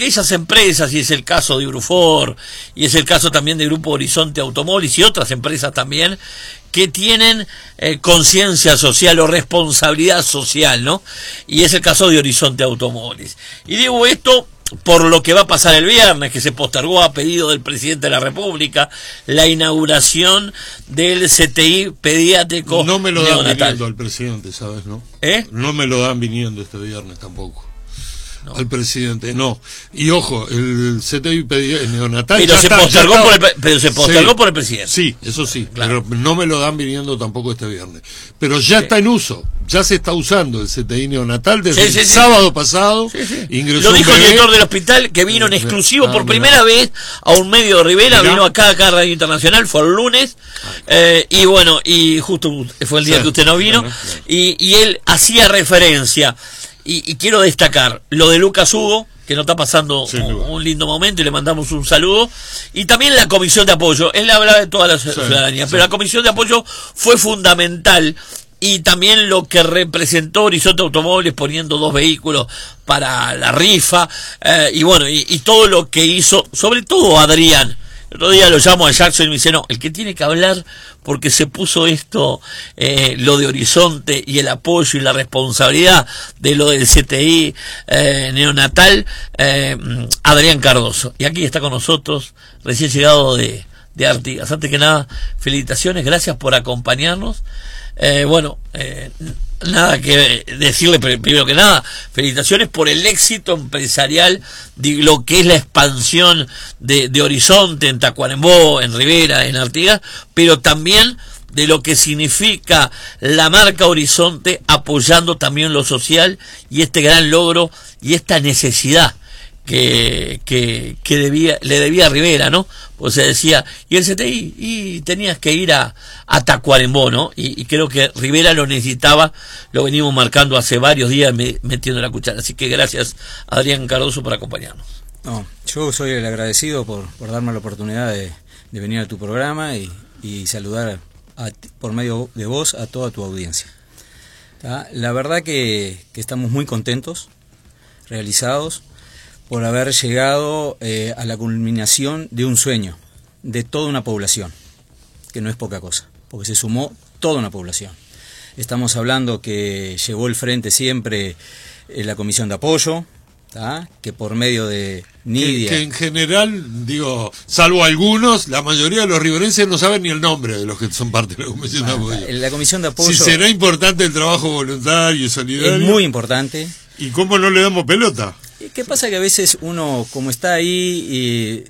aquellas empresas, y es el caso de Grufor, y es el caso también de Grupo Horizonte Automóviles y otras empresas también, que tienen conciencia social o responsabilidad social, ¿no? Y es el caso de Horizonte Automóviles. Y digo esto por lo que va a pasar el viernes, que se postergó a pedido del presidente de la República la inauguración del CTI pediátrico. No me lo dan neonatal. viniendo al presidente, ¿sabes? ¿No? No me lo dan viniendo este viernes tampoco. No. Al presidente, no. Y ojo, el CTI neonatal pero se postergó por el presidente. Sí, eso sí, claro. Pero no me lo dan viniendo tampoco este viernes. Pero ya está en uso, ya se está usando el CTI neonatal desde el sábado pasado. Ingresó lo dijo el director del hospital, que vino en exclusivo por primera vez a un medio de Rivera, vino acá a Radio Internacional, fue el lunes, y bueno, y justo fue el día que usted no vino, y él hacía referencia. Y quiero destacar lo de Lucas Hugo, que nos está pasando un lindo momento y le mandamos un saludo, y también la comisión de apoyo. Él hablaba de toda la ciudadanía, pero la comisión de apoyo fue fundamental, y también lo que representó Horizonte Automóviles poniendo 2 vehículos para la rifa, y bueno, y todo lo que hizo, sobre todo Adrián. El otro día lo llamo a Jackson y me dice, no, el que tiene que hablar, porque se puso esto, lo de Horizonte y el apoyo y la responsabilidad de lo del CTI neonatal, Adrián Cardoso. Y aquí está con nosotros, recién llegado de Artigas. Antes que nada, felicitaciones, gracias por acompañarnos. Nada que decirle, primero que nada, felicitaciones por el éxito empresarial de lo que es la expansión de Horizonte en Tacuarembó, en Rivera, en Artigas, pero también de lo que significa la marca Horizonte apoyando también lo social y este gran logro y esta necesidad que le debía a Rivera, ¿no? Pues se decía, y el CTI, y tenías que ir a Tacuarembó, ¿no? Y creo que Rivera lo necesitaba, lo venimos marcando hace varios días metiendo la cuchara. Así que gracias, Adrián Cardoso, por acompañarnos. No, yo soy el agradecido por darme la oportunidad de venir a tu programa y saludar por medio de vos a toda tu audiencia. ¿Tá? La verdad que estamos muy contentos, realizados, por haber llegado a la culminación de un sueño de toda una población, que no es poca cosa, porque se sumó toda una población. Estamos hablando que llevó el frente siempre la comisión de apoyo, ¿tá? Que por medio de Nidia... Que en general, digo, salvo algunos, la mayoría de los riverenses no saben ni el nombre de los que son parte de la comisión de apoyo. La comisión de apoyo... Si será importante el trabajo voluntario y solidario... Es muy importante. ¿Y cómo no le damos pelota? ¿Qué pasa? Que a veces uno, como está ahí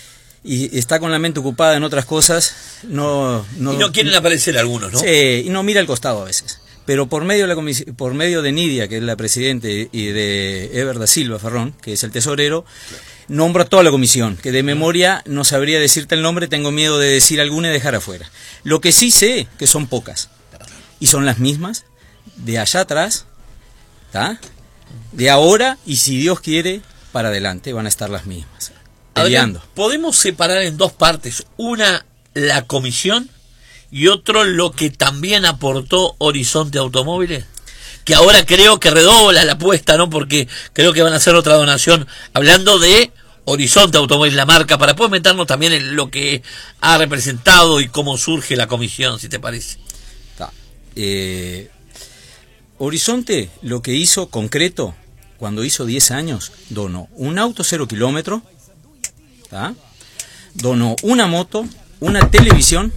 y está con la mente ocupada en otras cosas, y no quieren aparecer algunos, ¿no? Sí, y no mira al costado a veces. Pero por medio de Nidia, que es la presidente, y de Eber da Silva Ferrón, que es el tesorero, nombro a toda la comisión, que de memoria no sabría decirte el nombre, tengo miedo de decir alguna y dejar afuera. Lo que sí sé, que son pocas, y son las mismas, de allá atrás, ¿está? De ahora, y si Dios quiere, para adelante van a estar las mismas. Adrián, ¿podemos separar en 2 partes? Una, la comisión, y otro, lo que también aportó Horizonte Automóviles, que ahora creo que redobla la apuesta, ¿no? Porque creo que van a hacer otra donación, hablando de Horizonte Automóviles, la marca, para poder meternos también en lo que ha representado y cómo surge la comisión, si te parece. Horizonte lo que hizo concreto, cuando hizo 10 años, donó un auto 0 kilómetro, ¿tá? Donó una moto, una televisión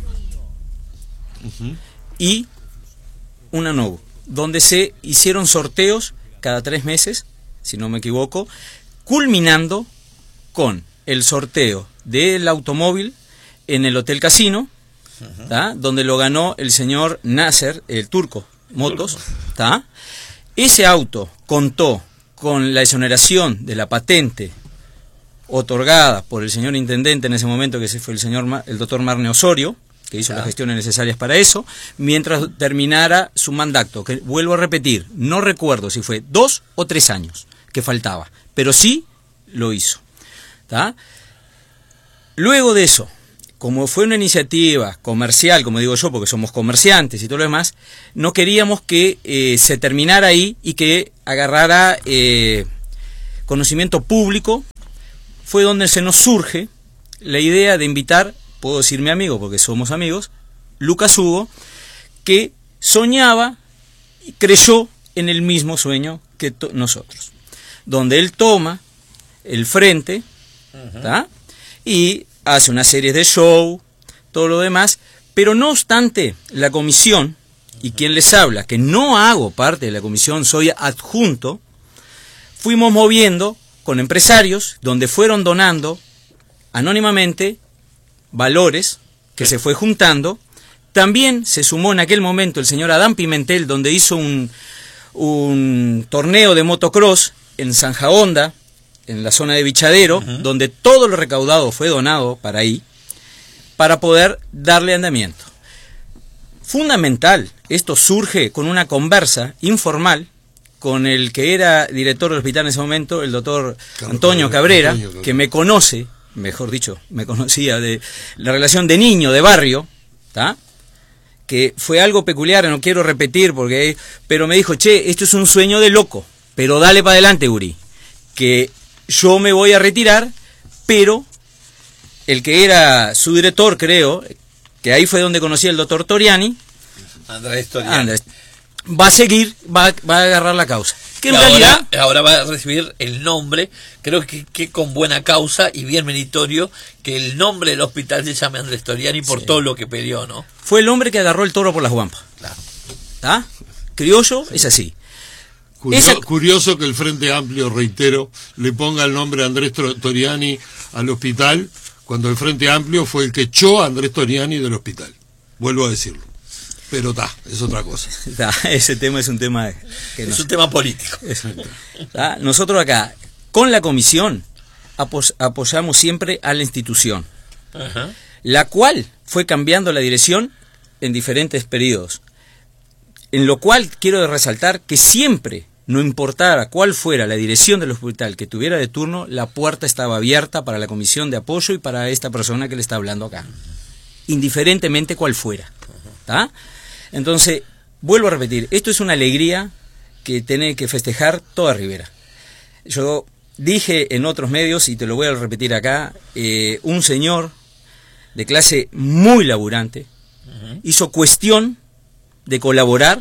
y una Novo, donde se hicieron sorteos cada 3 meses, si no me equivoco, culminando con el sorteo del automóvil en el Hotel Casino, ¿tá? Donde lo ganó el señor Nasser, el turco Motos, ¿tá? Ese auto contó con la exoneración de la patente otorgada por el señor intendente en ese momento, que fue el doctor Marne Osorio, que hizo las gestiones necesarias para eso, mientras terminara su mandato, que vuelvo a repetir, no recuerdo si fue 2 o 3 años que faltaba, pero sí lo hizo, ¿tá? Luego de eso, como fue una iniciativa comercial, como digo yo, porque somos comerciantes y todo lo demás, no queríamos que se terminara ahí y que agarrara conocimiento público fue donde se nos surge la idea de invitar, puedo decir mi amigo porque somos amigos, Lucas Hugo, que soñaba y creyó en el mismo sueño que nosotros, donde él toma el frente, ¿tá? Y hace una serie de show, todo lo demás, pero no obstante, la comisión, y quien les habla, que no hago parte de la comisión, soy adjunto, fuimos moviendo con empresarios, donde fueron donando anónimamente valores que se fue juntando. También se sumó en aquel momento el señor Adán Pimentel, donde hizo un torneo de motocross en Zanja Honda, en la zona de Bichadero, donde todo lo recaudado fue donado para ahí, para poder darle andamiento. Fundamental, esto surge con una conversa informal con el que era director del hospital en ese momento, el doctor Antonio Cabrera, que me conoce, mejor dicho, me conocía de la relación de niño, de barrio, ¿tá? Que fue algo peculiar, no quiero repetir, pero me dijo, che, esto es un sueño de loco, pero dale para adelante, Uri, que yo me voy a retirar, pero el que era su director, creo, que ahí fue donde conocí al doctor Toriani, Andrés Toriani, va a seguir, va a agarrar la causa. Que en realidad ahora va a recibir el nombre, creo que con buena causa y bien meritorio, que el nombre del hospital se llame Andrés Toriani por todo lo que pidió, ¿no? Fue el hombre que agarró el toro por las guampas. Claro. ¿Está? Criollo es así. Curioso que el Frente Amplio, reitero, le ponga el nombre Andrés Toriani al hospital, cuando el Frente Amplio fue el que echó a Andrés Toriani del hospital. Vuelvo a decirlo. Pero es otra cosa. Ese tema es un tema que es un tema político. Nosotros acá, con la comisión, apoyamos siempre a la institución, la cual fue cambiando la dirección en diferentes periodos. En lo cual quiero resaltar que siempre, no importara cuál fuera la dirección del hospital que tuviera de turno, la puerta estaba abierta para la comisión de apoyo y para esta persona que le está hablando acá, indiferentemente cuál fuera. ¿Tá? Entonces, vuelvo a repetir, esto es una alegría que tiene que festejar toda Rivera. Yo dije en otros medios, y te lo voy a repetir acá, un señor de clase muy laburante hizo cuestión de colaborar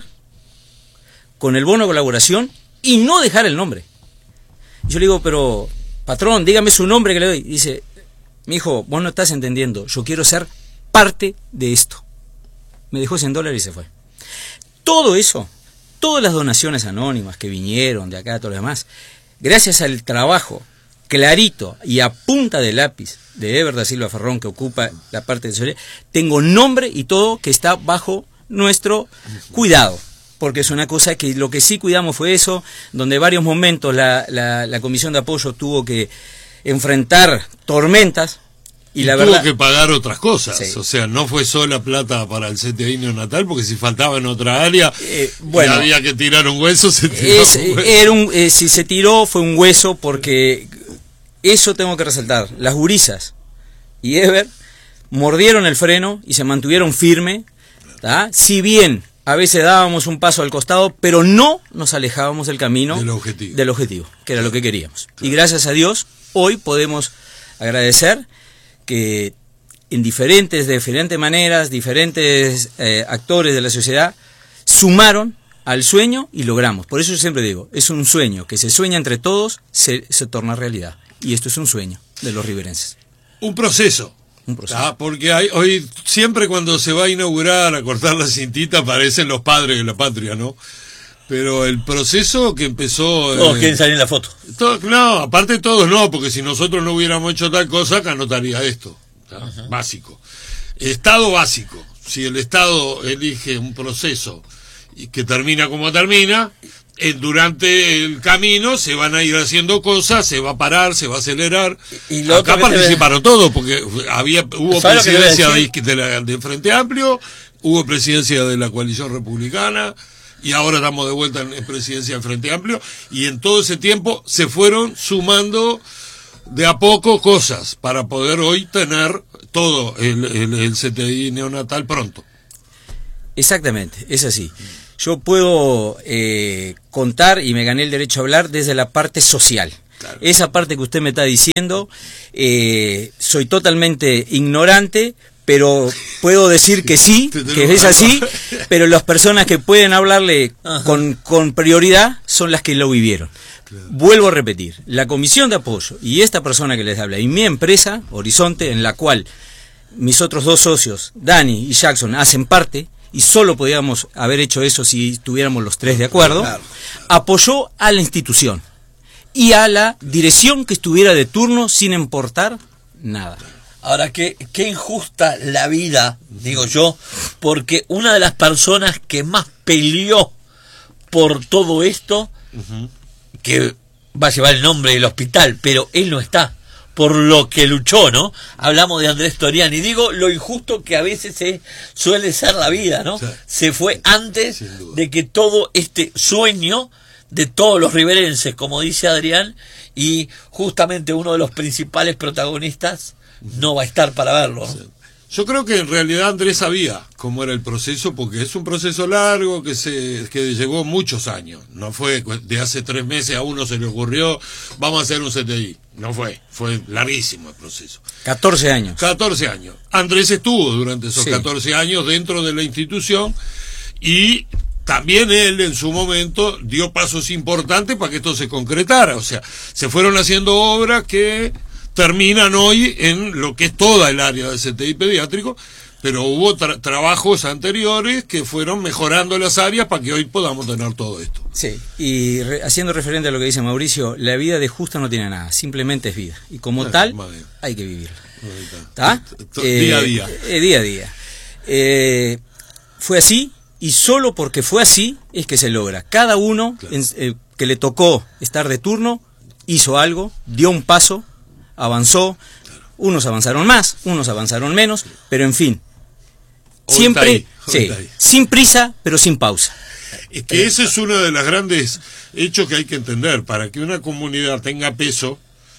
con el bono de colaboración y no dejar el nombre. Yo le digo, pero patrón, dígame su nombre que le doy. Dice, mijo, vos no estás entendiendo, yo quiero ser parte de esto. Me dejó $100 y se fue. Todo eso, todas las donaciones anónimas que vinieron de acá, todo lo demás, gracias al trabajo clarito y a punta de lápiz de Eber da Silva Ferrón, que ocupa la parte de seguridad, tengo nombre y todo que está bajo nuestro cuidado. Porque es una cosa que lo que sí cuidamos fue eso, donde varios momentos la comisión de apoyo tuvo que enfrentar tormentas, y la tuvo verdad que pagar otras cosas, sí. O sea, no fue sola plata para el CTI neonatal, porque si faltaba en otra área, bueno, había que tirar un hueso, se tiró un hueso. Si se tiró fue un hueso, porque eso tengo que resaltar, las gurisas y Eber mordieron el freno y se mantuvieron firme, ¿tá? Si bien a veces dábamos un paso al costado, pero no nos alejábamos del camino del objetivo, que era lo que queríamos. Claro. Y gracias a Dios, hoy podemos agradecer que en diferentes maneras, diferentes actores de la sociedad sumaron al sueño y logramos. Por eso yo siempre digo, es un sueño que se sueña entre todos, se torna realidad. Y esto es un sueño de los riverenses. Un proceso. Porque hoy siempre cuando se va a inaugurar, a cortar la cintita, aparecen los padres de la patria, ¿no? Pero el proceso que empezó... Todos quieren salir en la foto. No, aparte todos no, porque si nosotros no hubiéramos hecho tal cosa, acá notaría esto. Básico. Estado básico. Si el Estado elige un proceso y que termina como termina, durante el camino se van a ir haciendo cosas, se va a parar, se va a acelerar. Y acá participaron todos, porque hubo presidencia de Frente Amplio, hubo presidencia de la coalición republicana, y ahora estamos de vuelta en presidencia del Frente Amplio, y en todo ese tiempo se fueron sumando de a poco cosas para poder hoy tener todo el CTI neonatal pronto. Exactamente, es así. Yo puedo contar, y me gané el derecho a hablar, desde la parte social. Claro. Esa parte que usted me está diciendo, soy totalmente ignorante, pero puedo decir que sí, que es así, pero las personas que pueden hablarle con prioridad son las que lo vivieron. Claro. Vuelvo a repetir, la comisión de apoyo y esta persona que les habla y mi empresa, Horizonte, en la cual mis otros dos socios, Dani y Jackson, hacen parte, y solo podíamos haber hecho eso si estuviéramos los tres de acuerdo, claro, apoyó a la institución y a la dirección que estuviera de turno sin importar nada. Ahora, qué injusta la vida, digo yo, porque una de las personas que más peleó por todo esto, que va a llevar el nombre del hospital, pero él no está, por lo que luchó, ¿no? Hablamos de Andrés Toriani, digo lo injusto que a veces suele ser la vida, ¿no? Sí. Se fue antes de que todo este sueño de todos los riverenses, como dice Adrián, y justamente uno de los principales protagonistas no va a estar para verlo, ¿no? Sí. Yo creo que en realidad Andrés sabía cómo era el proceso, porque es un proceso largo que llevó muchos años. No fue de hace 3 meses a uno se le ocurrió, vamos a hacer un CTI. No fue larguísimo el proceso. 14 años. 14 años. Andrés estuvo durante esos 14 años dentro de la institución y también él en su momento dio pasos importantes para que esto se concretara. O sea, se fueron haciendo obras que terminan hoy en lo que es toda el área del CTI pediátrico, pero hubo trabajos anteriores que fueron mejorando las áreas para que hoy podamos tener todo esto. Sí, y haciendo referente a lo que dice Mauricio, la vida de justa no tiene nada, simplemente es vida, y como tal hay que vivirla. ¿Está? Día a día. Día a día. Fue así, y solo porque fue así es que se logra. Cada uno que le tocó estar de turno hizo algo, dio un paso, avanzó, unos avanzaron más, unos avanzaron menos, pero en fin, siempre sin prisa, pero sin pausa. Es que ese es uno de los grandes hechos que hay que entender. Para que una comunidad tenga peso,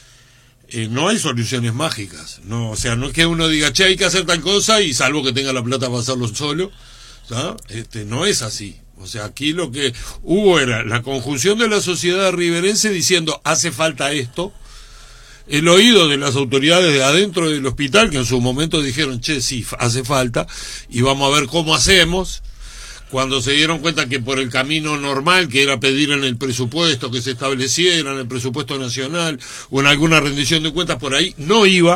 no hay soluciones mágicas. No, o sea, no es que uno diga, che, hay que hacer tal cosa y salvo que tenga la plata para hacerlo solo, ¿sabes? No es así. O sea, aquí lo que hubo era la conjunción de la sociedad riverense diciendo, hace falta esto. El oído de las autoridades de adentro del hospital, que en su momento dijeron, che, sí, hace falta, y vamos a ver cómo hacemos. Cuando se dieron cuenta que por el camino normal, que era pedir en el presupuesto que se estableciera, en el presupuesto nacional, o en alguna rendición de cuentas, por ahí no iba,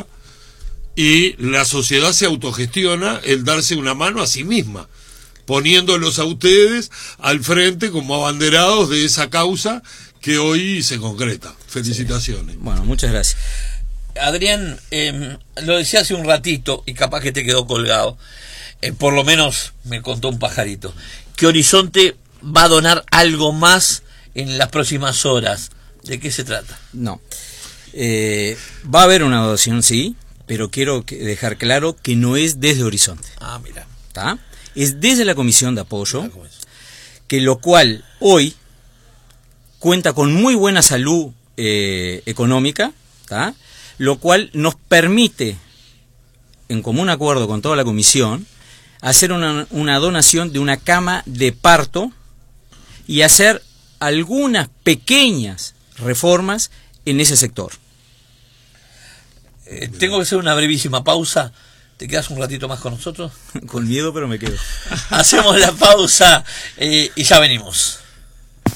y la sociedad se autogestiona el darse una mano a sí misma, poniéndolos a ustedes al frente como abanderados de esa causa que hoy se concreta. Felicitaciones. Sí. Bueno, muchas gracias. Adrián, lo decía hace un ratito y capaz que te quedó colgado, por lo menos me contó un pajarito, que Horizonte va a donar algo más en las próximas horas. ¿De qué se trata? No, va a haber una donación, sí, pero quiero dejar claro que no es desde Horizonte. Ah, mira. ¿Está? Es desde la Comisión de Apoyo, que lo cual hoy cuenta con muy buena salud económica, ¿tá? Lo cual nos permite, en común acuerdo con toda la comisión, hacer una donación de una cama de parto y hacer algunas pequeñas reformas en ese sector. Tengo que hacer una brevísima pausa. ¿Te quedas un ratito más con nosotros? Con miedo, pero me quedo. Hacemos la pausa y ya venimos.